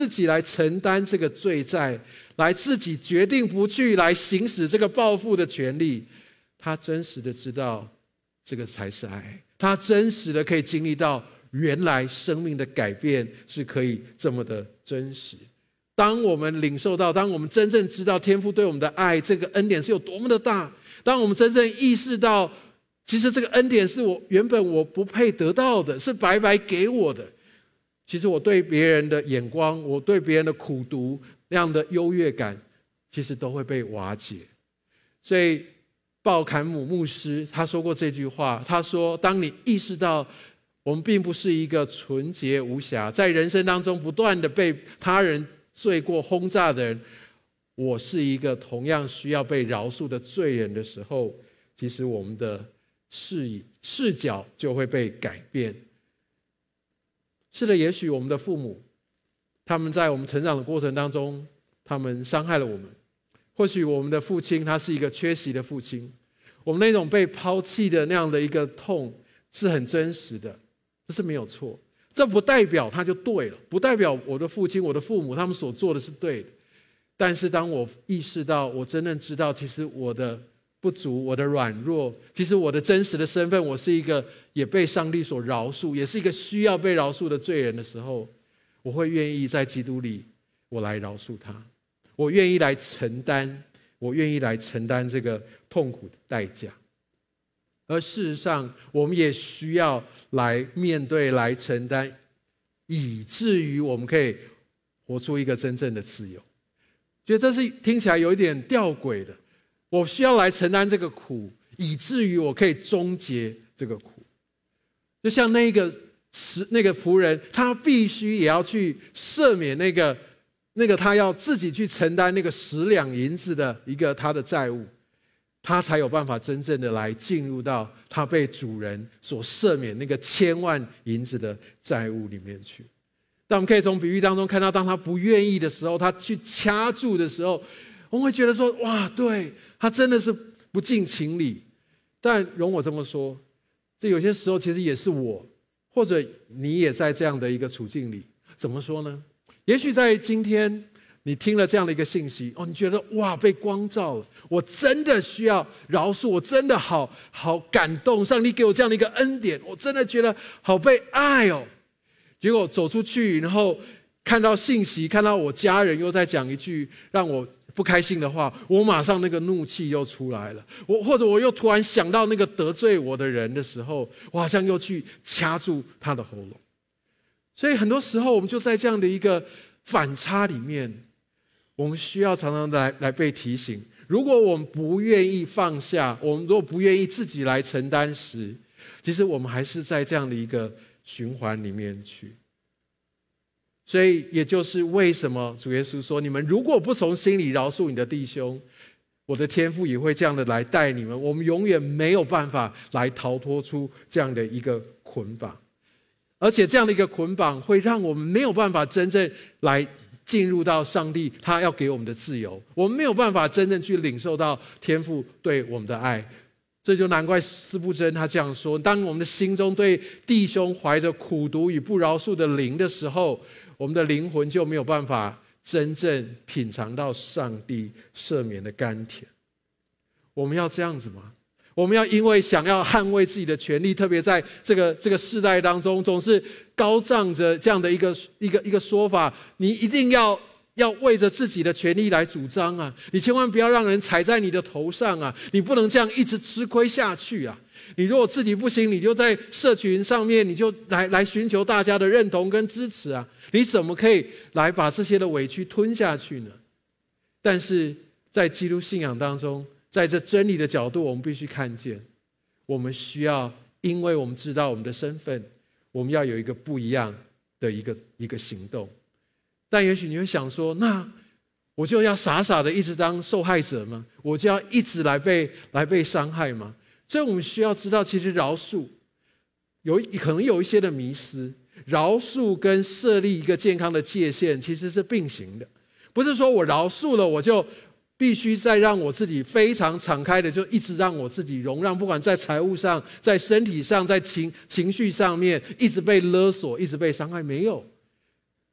自己来承担这个罪债，来自己决定不去来行使这个报复的权利。他真实的知道这个才是爱，他真实的可以经历到原来生命的改变是可以这么的真实。当我们领受到，当我们真正知道天父对我们的爱，这个恩典是有多么的大，当我们真正意识到其实这个恩典是原本我不配得到的，是白白给我的，其实我对别人的眼光，我对别人的苦读那样的优越感，其实都会被瓦解。所以鲍坎姆牧师他说过这句话，他说当你意识到我们并不是一个纯洁无瑕，在人生当中不断的被他人罪过轰炸的人，我是一个同样需要被饶恕的罪人的时候，其实我们的视角就会被改变。是的，也许我们的父母他们在我们成长的过程当中，他们伤害了我们，或许我们的父亲他是一个缺席的父亲，我们那种被抛弃的那样的一个痛是很真实的，这是没有错。这不代表他就对了，不代表我的父亲我的父母他们所做的是对的。但是当我意识到，我真正知道其实我的不足，我的软弱，其实我的真实的身份，我是一个也被上帝所饶恕，也是一个需要被饶恕的罪人的时候，我会愿意在基督里我来饶恕他，我愿意来承担，我愿意来承担这个痛苦的代价。而事实上我们也需要来面对，来承担，以至于我们可以活出一个真正的自由。觉得这是听起来有一点吊诡的，我需要来承担这个苦，以至于我可以终结这个苦。就像那个仆人，他必须也要去赦免那个他要自己去承担那个10两银子的一个他的债务，他才有办法真正的来进入到他被主人所赦免那个1000万银子的债务里面去。但我们可以从比喻当中看到，当他不愿意的时候，他去掐住的时候，我们会觉得说，哇，对，他真的是不近情理。但容我这么说，这有些时候其实也是我，或者你也在这样的一个处境里。怎么说呢？也许在今天你听了这样的一个信息，你觉得哇，被光照了，我真的需要饶恕，我真的好感动，上帝给我这样的一个恩典，我真的觉得好被爱哦。结果走出去，然后看到信息，看到我家人又在讲一句让我不开心的话，我马上那个怒气又出来了。或者我又突然想到那个得罪我的人的时候，我好像又去掐住他的喉咙。所以很多时候我们就在这样的一个反差里面，我们需要常常来被提醒。如果我们不愿意放下，我们如果不愿意自己来承担时，其实我们还是在这样的一个循环里面去。所以也就是为什么主耶稣说，你们如果不从心里饶恕你的弟兄，我的天父也会这样的来待你们。我们永远没有办法来逃脱出这样的一个捆绑，而且这样的一个捆绑会让我们没有办法真正来进入到上帝他要给我们的自由，我们没有办法真正去领受到天父对我们的爱。这就难怪司布真他这样说，当我们的心中对弟兄怀着苦毒与不饶恕的灵的时候，我们的灵魂就没有办法真正品尝到上帝赦免的甘甜。我们要这样子吗？我们要因为想要捍卫自己的权利，特别在这个世代当中，总是高涨着这样的一个说法，你一定要为着自己的权利来主张啊！你千万不要让人踩在你的头上啊！你不能这样一直吃亏下去啊！你如果自己不行，你就在社群上面，你就来寻求大家的认同跟支持啊！你怎么可以来把这些的委屈吞下去呢？但是在基督信仰当中，在这真理的角度，我们必须看见，我们需要，因为我们知道我们的身份，我们要有一个不一样的一个行动。但也许你会想说，那我就要傻傻的一直当受害者吗？我就要一直来被伤害吗？所以我们需要知道，其实饶恕可能有一些的迷思，饶恕跟设立一个健康的界限其实是并行的。不是说我饶恕了，我就必须再让我自己非常敞开的，就一直让我自己容让，不管在财务上、在身体上、在情绪上面，一直被勒索，一直被伤害。没有，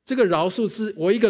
这个饶恕是我一个